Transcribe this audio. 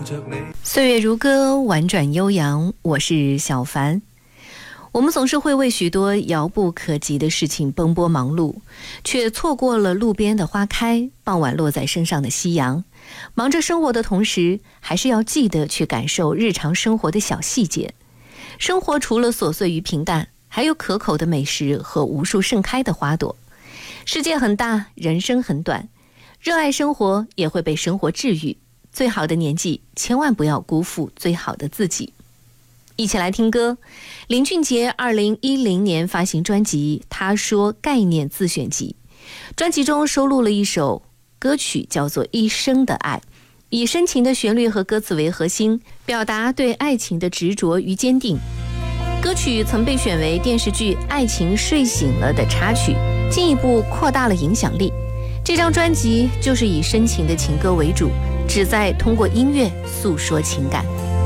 岁月如歌，婉转悠扬，我是小凡。我们总是会为许多遥不可及的事情奔波忙碌，却错过了路边的花开，傍晚落在身上的夕阳。忙着生活的同时，还是要记得去感受日常生活的小细节。生活除了琐碎与平淡，还有可口的美食和无数盛开的花朵。世界很大，人生很短，热爱生活也会被生活治愈。最好的年纪，千万不要辜负最好的自己。一起来听歌。林俊杰2010年发行专辑《他说概念自选集》，专辑中收录了一首歌曲叫做《一生的爱》，以深情的旋律和歌词为核心，表达对爱情的执着与坚定。歌曲曾被选为电视剧《爱情睡醒了》的插曲，进一步扩大了影响力。这张专辑就是以深情的情歌为主，旨在通过音乐诉说情感。